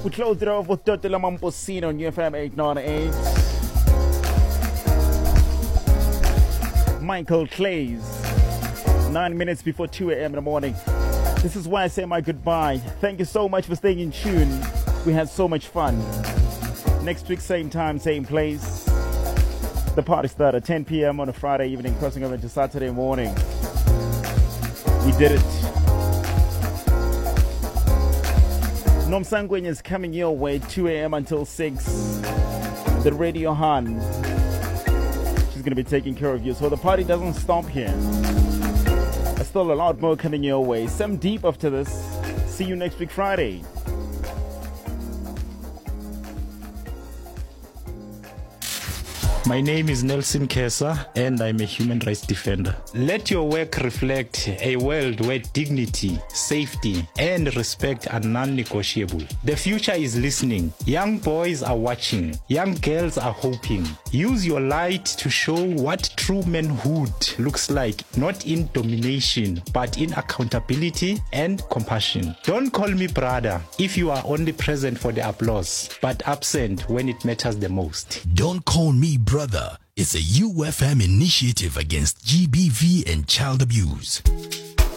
We closed it off with Totela Mamposino on UFM 898. Michael Clays, 9 minutes before 2 a.m. in the morning. This is why I say my goodbye. Thank you so much for staying in tune. We had so much fun. Next week, same time, same place. The party started at 10 p.m. on a Friday evening, crossing over to Saturday morning. We did it. Nomsangwen is coming your way 2 a.m. until 6. The Radio Han. She's going to be taking care of you. So the party doesn't stop here. There's still a lot more coming your way. Some deep after this. See you next week Friday. My name is Nelson Kesa and I'm a human rights defender. Let your work reflect a world where dignity, safety, and respect are non-negotiable. The future is listening. Young boys are watching. Young girls are hoping. Use your light to show what true manhood looks like, not in domination, but in accountability and compassion. Don't call me brother if you are only present for the applause, but absent when it matters the most. Don't call me brother. It's a UFM initiative against GBV and child abuse.